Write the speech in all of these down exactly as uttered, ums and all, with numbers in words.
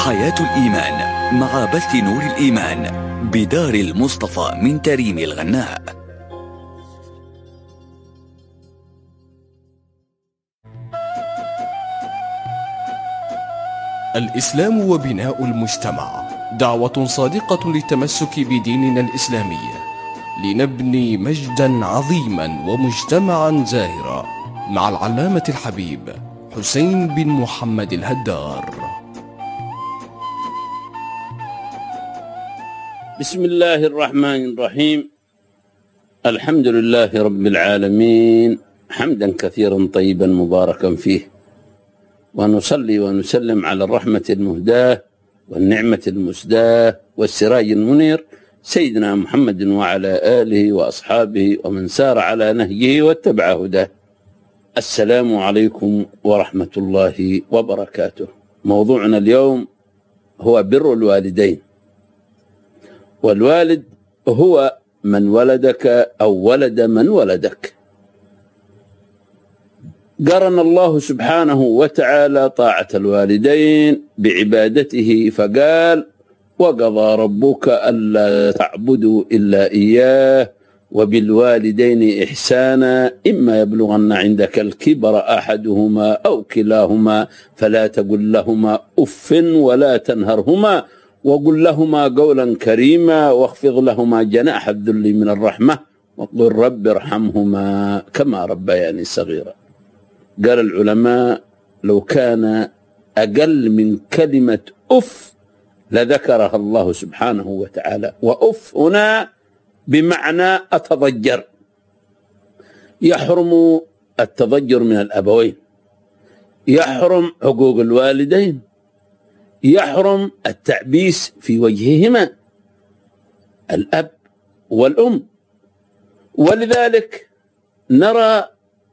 حياة الإيمان مع بث نور الإيمان بدار المصطفى من تريم الغناء. الإسلام وبناء المجتمع، دعوة صادقة للتمسك بديننا الإسلامي لنبني مجدا عظيما ومجتمعا زاهرا، مع العلامة الحبيب حسين بن محمد الهدار. بسم الله الرحمن الرحيم. الحمد لله رب العالمين، حمدا كثيرا طيبا مباركا فيه، ونصلي ونسلم على الرحمة المهداة والنعمة المسداة والسراج المنير سيدنا محمد وعلى آله وأصحابه ومن سار على نهجه واتبع هداه. السلام عليكم ورحمة الله وبركاته. موضوعنا اليوم هو بر الوالدين. والوالد هو من ولدك أو ولد من ولدك. قرن الله سبحانه وتعالى طاعة الوالدين بعبادته فقال: وقضى ربك ألا تعبدوا إلا إياه وبالوالدين إحسانا إما يبلغن عندك الكبر أحدهما أو كلاهما فلا تقل لهما أف ولا تنهرهما وقل لهما قولا كريما واخفض لهما جناح الذل من الرحمة وقل رب ارحمهما كما ربياني صغيرا. قال العلماء: لو كان أقل من كلمة أف لذكرها الله سبحانه وتعالى. وأف هنا بمعنى أتضجر، يحرم التضجر من الأبوين، يحرم حقوق الوالدين، يحرم التعبيس في وجههما الأب والأم. ولذلك نرى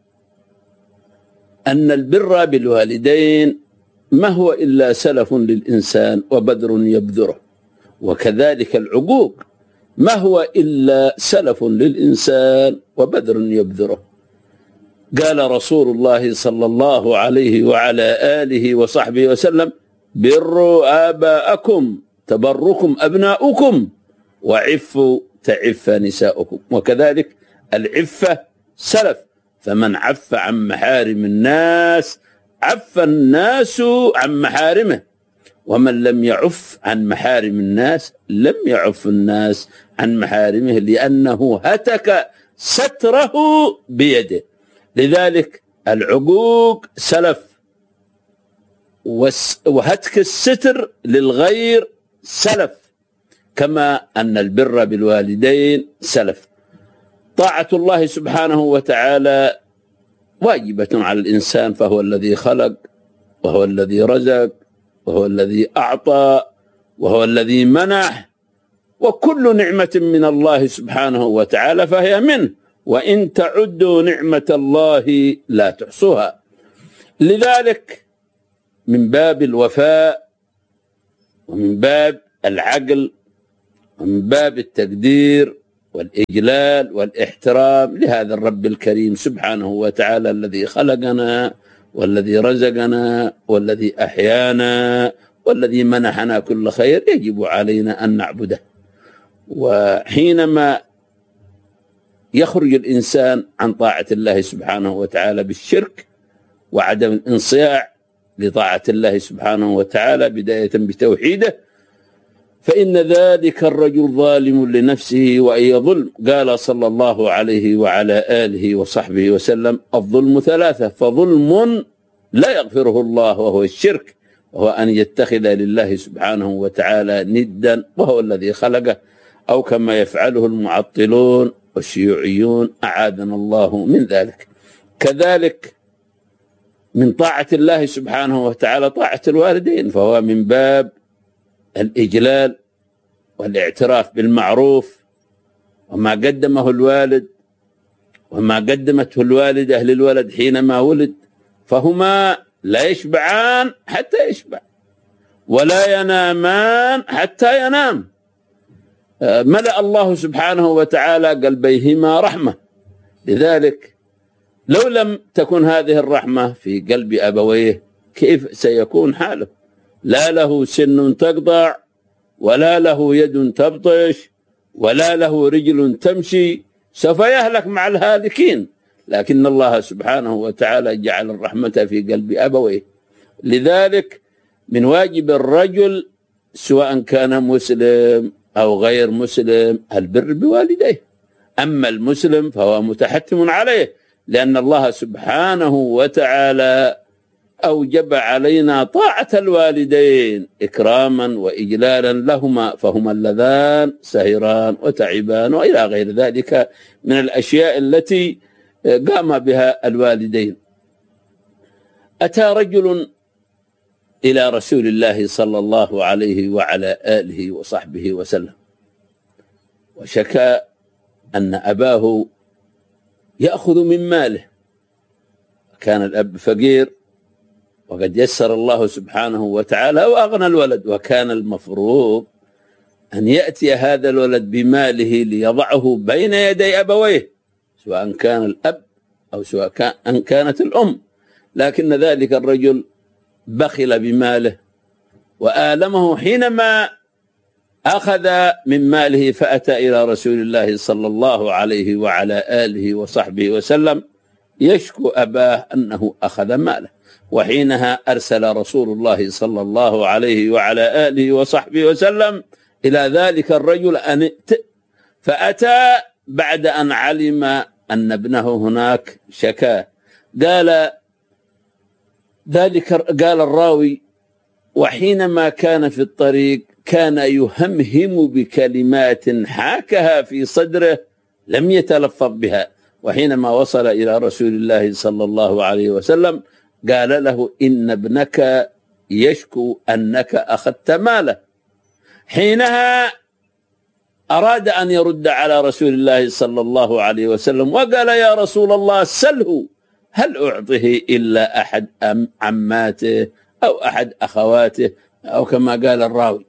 أن البر بالوالدين ما هو إلا سلف للإنسان وبذر يبذره، وكذلك العقوق ما هو إلا سلف للإنسان وبذر يبذره. قال رسول الله صلى الله عليه وعلى آله وصحبه وسلم: بروا آباءكم تبركم أبناؤكم وعفوا تعف نساؤكم. وكذلك العفة سلف، فمن عف عن محارم الناس عف الناس عن محارمه، ومن لم يعف عن محارم الناس لم يعف الناس عن محارمه، لأنه هتك ستره بيده. لذلك العقوق سلف، وهتك الستر للغير سلف، كما أن البر بالوالدين سلف. طاعة الله سبحانه وتعالى واجبة على الإنسان، فهو الذي خلق وهو الذي رزق وهو الذي أعطى وهو الذي منح، وكل نعمة من الله سبحانه وتعالى فهي منه، وإن تعدوا نعمة الله لا تحصوها. لذلك من باب الوفاء ومن باب العقل ومن باب التقدير والإجلال والاحترام لهذا الرب الكريم سبحانه وتعالى الذي خلقنا والذي رزقنا والذي أحيانا والذي منحنا كل خير، يجب علينا أن نعبده. وحينما يخرج الإنسان عن طاعة الله سبحانه وتعالى بالشرك وعدم الانصياع لطاعة الله سبحانه وتعالى بداية بتوحيده، فإن ذلك الرجل ظالم لنفسه وأي ظلم. قال صلى الله عليه وعلى آله وصحبه وسلم: الظلم ثلاثة، فظلم لا يغفره الله وهو الشرك، وهو أن يتخذ لله سبحانه وتعالى ندا وهو الذي خلقه، أو كما يفعله المعطلون والشيوعيون أعاذنا الله من ذلك. كذلك من طاعة الله سبحانه وتعالى طاعة الوالدين، فهو من باب الإجلال والاعتراف بالمعروف، وما قدمه الوالد وما قدمته الوالدة للولد حينما ولد، فهما لا يشبعان حتى يشبع ولا ينامان حتى ينام. ملأ الله سبحانه وتعالى قلبيهما رحمة. لذلك لو لم تكن هذه الرحمة في قلب أبويه كيف سيكون حاله؟ لا له سن تقطع، ولا له يد تبطش، ولا له رجل تمشي، سوف يهلك مع الهالكين. لكن الله سبحانه وتعالى جعل الرحمة في قلب أبويه. لذلك من واجب الرجل سواء كان مسلم أو غير مسلم البر بوالديه. أما المسلم فهو متحتم عليه، لأن الله سبحانه وتعالى أوجب علينا طاعة الوالدين إكراما وإجلالا لهما، فهما اللذان سهران وتعبان وإلى غير ذلك من الأشياء التي قام بها الوالدين. أتى رجل إلى رسول الله صلى الله عليه وعلى آله وصحبه وسلم وشكى أن أباه يأخذ من ماله. كان الأب فقير وقد يسر الله سبحانه وتعالى وأغنى الولد، وكان المفروض أن يأتي هذا الولد بماله ليضعه بين يدي أبويه، سواء كان الأب أو سواء كان كانت الأم. لكن ذلك الرجل بخل بماله وآلمه حينما أخذ من ماله، فأتى إلى رسول الله صلى الله عليه وعلى آله وصحبه وسلم يشكو أباه أنه أخذ ماله. وحينها أرسل رسول الله صلى الله عليه وعلى آله وصحبه وسلم إلى ذلك الرجل أن ائت، فأتى بعد أن علم أن ابنه هناك شكاه. قال ذلك قال الراوي: وحينما كان في الطريق كان يهمهم بكلمات حاكها في صدره لم يتلفظ بها، وحينما وصل إلى رسول الله صلى الله عليه وسلم قال له: إن ابنك يشكو أنك أخذت ماله. حينها أراد أن يرد على رسول الله صلى الله عليه وسلم وقال: يا رسول الله سله، هل أعطه إلا أحد عماته أو أحد أخواته، أو كما قال الراوي.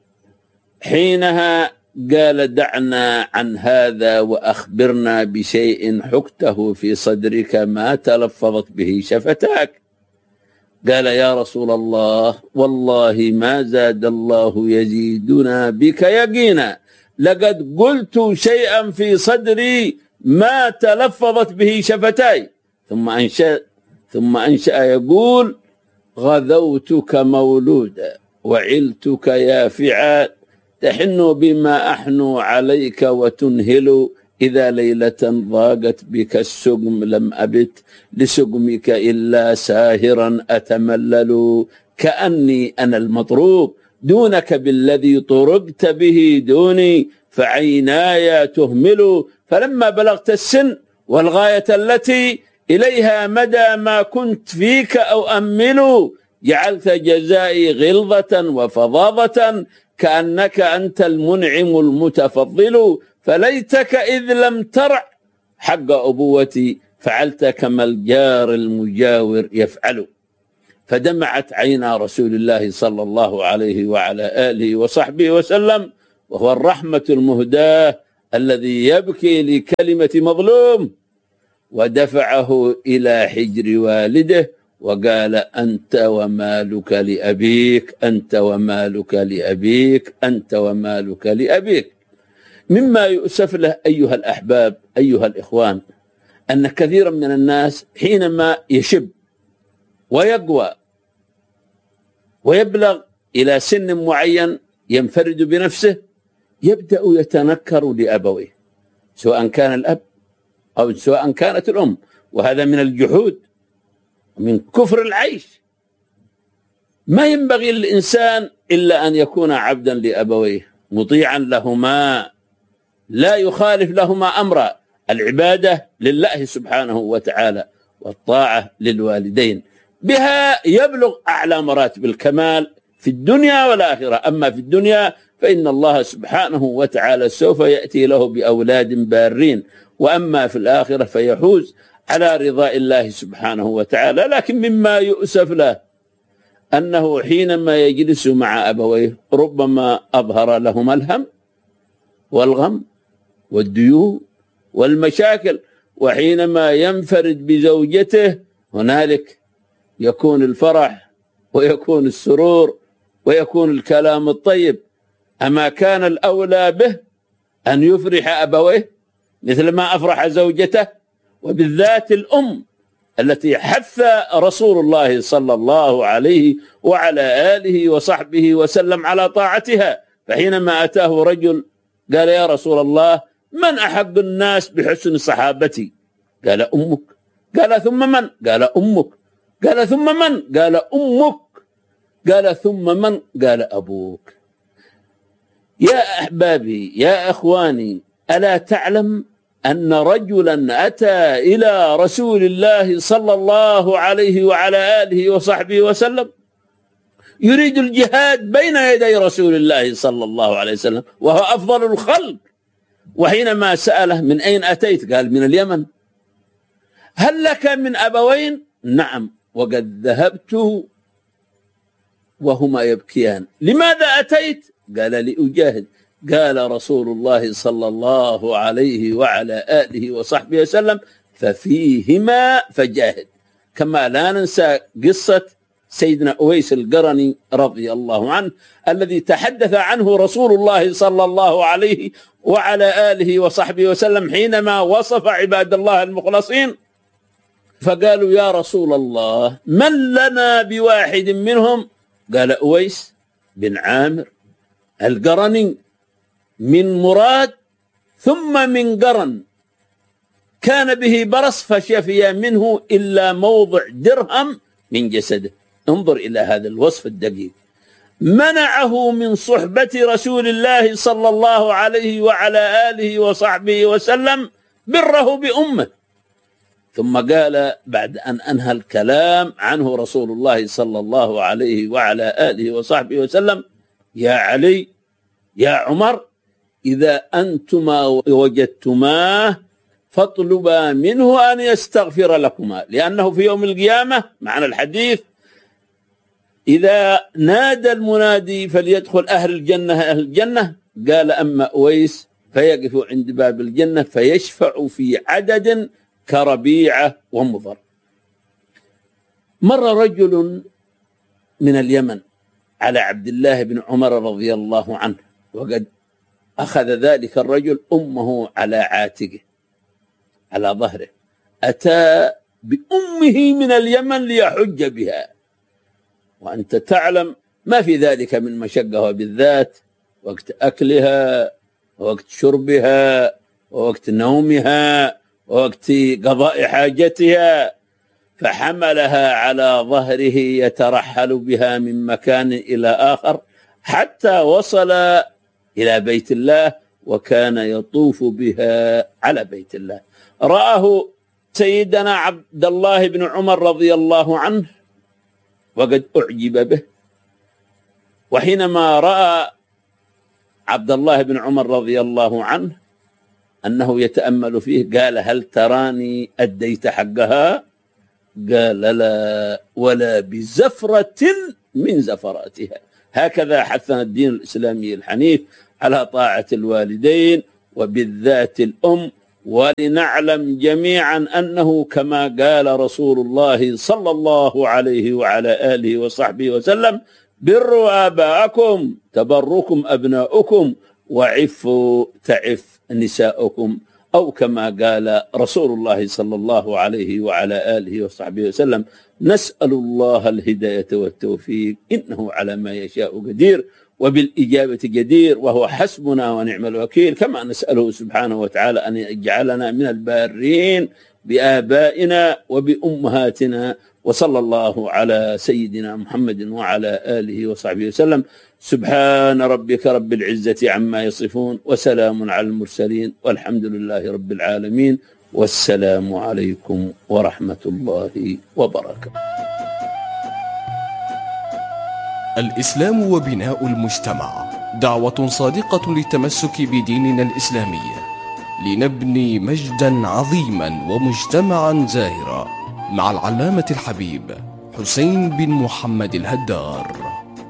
حينها قال: دعنا عن هذا وأخبرنا بشيء حكته في صدرك ما تلفظت به شفتاك. قال: يا رسول الله والله ما زاد الله يزيدنا بك يقينا، لقد قلت شيئا في صدري ما تلفظت به شفتاي. ثم أنشأ ثم أنشأ يقول: غذوتك مولودا وعلتك يافعا، تحن بما أحنو عليك وتنهل، إذا ليلة ضاقت بك السقم لم أبت لسقمك إلا ساهرا أتملل، كأني أنا المطروب دونك بالذي طرقت به دوني، فعيناي تهمل. فلما بلغت السن والغاية التي إليها مدى ما كنت فيك أو أمل، جعلت جزائي غلظة وفظاظة، كأنك أنت المنعم المتفضل، فليتك إذ لم ترع حق أبوتي، فعلت كما الجار المجاور يفعل. فدمعت عينا رسول الله صلى الله عليه وعلى آله وصحبه وسلم، وهو الرحمة المهداة الذي يبكي لكلمة مظلوم، ودفعه إلى حجر والده وقال: أنت ومالك لأبيك، أنت ومالك لأبيك، أنت ومالك لأبيك. مما يؤسف له أيها الأحباب أيها الإخوان أن كثيرا من الناس حينما يشب ويقوى ويبلغ إلى سن معين ينفرد بنفسه يبدأ يتنكر لأبويه، سواء كان الأب أو سواء كانت الأم، وهذا من الجحود ومن كفر العيش. ما ينبغي للإنسان إلا أن يكون عبدا لأبويه مطيعا لهما، لا يخالف لهما أمرا. العبادة لله سبحانه وتعالى والطاعة للوالدين، بها يبلغ أعلى مراتب الكمال في الدنيا والآخرة. أما في الدنيا فإن الله سبحانه وتعالى سوف يأتي له بأولاد بارين، وأما في الآخرة فيحوز على رضاء الله سبحانه وتعالى. لكن مما يؤسف له أنه حينما يجلس مع أبويه ربما أظهر لهما الهم والغم والديون والمشاكل، وحينما ينفرد بزوجته هنالك يكون الفرح ويكون السرور ويكون الكلام الطيب. أما كان الأولى به أن يفرح أبويه مثل ما أفرح زوجته، وبالذات الأم التي حث رسول الله صلى الله عليه وعلى آله وصحبه وسلم على طاعتها. فحينما أتاه رجل قال: يا رسول الله، من أحب الناس بحسن صحابتي؟ قال: أمك. قال: ثم من؟ قال: أمك. قال: ثم من؟ قال: أمك. قال: ثم من؟ قال: أبوك. يا أحبابي، يا أخواني، ألا تعلم أن رجلا أتى إلى رسول الله صلى الله عليه وعلى آله وصحبه وسلم يريد الجهاد بين يدي رسول الله صلى الله عليه وسلم وهو أفضل الخلق، وحينما سأله: من أين أتيت؟ قال: من اليمن. هل لك من أبوين؟ نعم، وقد ذهبت وهما يبكيان. لماذا أتيت؟ قال: لأجاهد. قال رسول الله صلى الله عليه وعلى آله وصحبه وسلم: ففيهما فجاهد. كما لا ننسى قصة سيدنا أويس القرني رضي الله عنه الذي تحدث عنه رسول الله صلى الله عليه وعلى آله وصحبه وسلم حينما وصف عباد الله المخلصين، فقالوا: يا رسول الله، من لنا بواحد منهم؟ قال: أويس بن عامر القرني من مراد ثم من قرن، كان به برص فشفي منه إلا موضع درهم من جسده. انظر إلى هذا الوصف الدقيق. منعه من صحبة رسول الله صلى الله عليه وعلى آله وصحبه وسلم بره بأمه. ثم قال بعد أن أنهى الكلام عنه رسول الله صلى الله عليه وعلى آله وصحبه وسلم: يا علي، يا عمر، إذا أنتما وجدتماه فاطلبا منه أن يستغفر لكما، لأنه في يوم القيامة معنى الحديث إذا نادى المنادي فليدخل أهل الجنة أهل الجنة. قال: أما أويس فيقف عند باب الجنة فيشفع في عدد كربيعة ومضر. مر رجل من اليمن على عبد الله بن عمر رضي الله عنه، وقد أخذ ذلك الرجل أمه على عاتقه على ظهره، أتى بأمه من اليمن ليحج بها، وأنت تعلم ما في ذلك من مشقة، وبالذات وقت أكلها ووقت شربها ووقت نومها ووقت قضاء حاجتها. فحملها على ظهره يترحل بها من مكان إلى آخر حتى وصل إلى بيت الله، وكان يطوف بها على بيت الله. رآه سيدنا عبد الله بن عمر رضي الله عنه وقد أعجب به، وحينما رأى عبد الله بن عمر رضي الله عنه أنه يتأمل فيه قال: هل تراني أديت حقها؟ قال: لا، ولا بزفرة من زفراتها. هكذا حثنا الدين الإسلامي الحنيف على طاعة الوالدين وبالذات الأم، ولنعلم جميعا أنه كما قال رسول الله صلى الله عليه وعلى آله وصحبه وسلم: بروا آباءكم تبركم أبناؤكم وعفوا تعف نساؤكم، أو كما قال رسول الله صلى الله عليه وعلى آله وصحبه وسلم. نسأل الله الهداية والتوفيق، إنه على ما يشاء قدير وبالإجابة جدير، وهو حسبنا ونعم الوكيل. كما نسأله سبحانه وتعالى أن يجعلنا من البارين بآبائنا وبأمهاتنا، وصلى الله على سيدنا محمد وعلى آله وصحبه وسلم. سبحان ربك رب العزة عما يصفون، وسلام على المرسلين، والحمد لله رب العالمين، والسلام عليكم ورحمة الله وبركاته. الإسلام وبناء المجتمع، دعوة صادقة للتمسك بديننا الإسلامي لنبني مجدا عظيما ومجتمعا زاهرا، مع العلامة الحبيب حسين بن محمد الهدار.